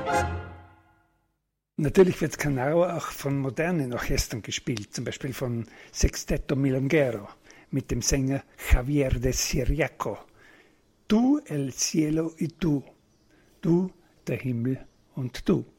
Natürlich wird Canaro auch von modernen Orchestern gespielt, zum Beispiel von Sexteto Milonguero mit dem Sänger Javier de Ciriaco. Du el cielo y tú, du der Himmel und du.